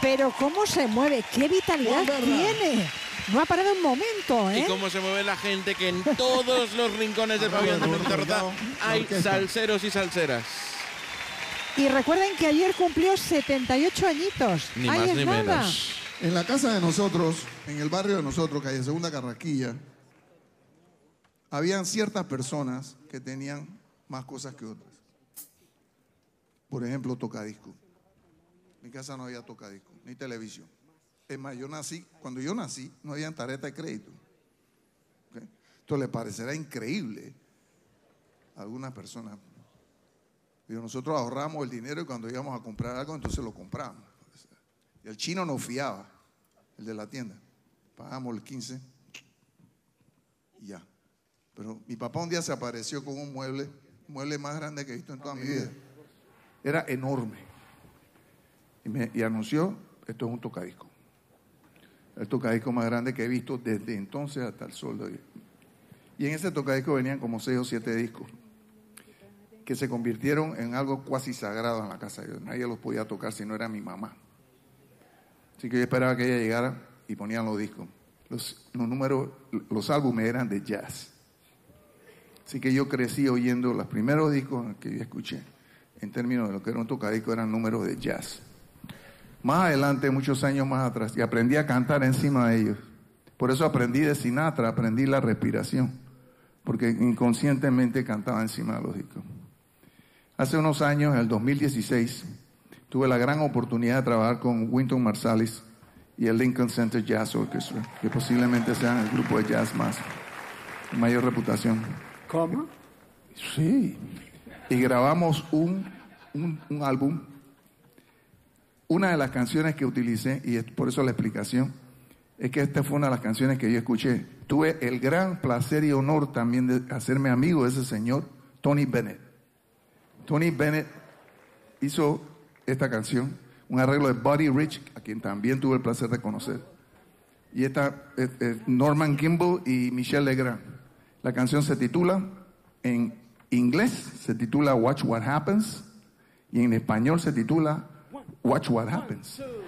Pero cómo se mueve, qué vitalidad tiene. No ha parado un momento, ¿eh? Y cómo se mueve la gente, que en todos los rincones del pabellón de Fuengirola hay salseros y salseras. Y recuerden que ayer cumplió 78 añitos. Ni Ahí más es ni nada. menos. En la casa de nosotros, en el barrio de nosotros, calle Segunda Carraquilla, habían ciertas personas que tenían más cosas que otras. Por ejemplo, tocadisco. En mi casa no había tocadisco, ni televisión. Es más, cuando yo nací, no había tarjeta de crédito. ¿Okay? Esto le parecerá increíble a algunas personas. Pero nosotros ahorramos el dinero y cuando íbamos a comprar algo, entonces lo compramos. Y el chino nos fiaba, el de la tienda. Pagamos el 15 y ya. Pero mi papá un día se apareció con un mueble más grande que he visto en toda mi vida. Era enorme. Y anunció, esto es un tocadisco. El tocadisco más grande que he visto desde entonces hasta el sol de hoy. Y en ese tocadisco venían como 6 o 7 discos que se convirtieron en algo cuasi sagrado en la casa. Nadie los podía tocar si no era mi mamá. Así que yo esperaba que ella llegara y ponían los discos. Los álbumes eran de jazz. Así que yo crecí oyendo los primeros discos que yo escuché. En términos de lo que era un tocadisco, eran números de jazz. Más adelante, muchos años más atrás, y aprendí a cantar encima de ellos. Por eso aprendí de Sinatra, aprendí la respiración, porque inconscientemente cantaba encima de los discos. Hace unos años, en el 2016, tuve la gran oportunidad de trabajar con Wynton Marsalis y el Lincoln Center Jazz Orchestra, que posiblemente sean el grupo de jazz más de mayor reputación. ¿Cómo? Sí. Y grabamos un álbum. Una de las canciones que utilicé, y es por eso la explicación, es que esta fue una de las canciones que yo escuché. Tuve el gran placer y honor también de hacerme amigo de ese señor, Tony Bennett. Tony Bennett hizo esta canción, un arreglo de Buddy Rich, a quien también tuve el placer de conocer. Y esta es Norman Gimbel y Michel Legrand. La canción se titula, en inglés se titula Watch What Happens, y en español se titula Watch What Happens.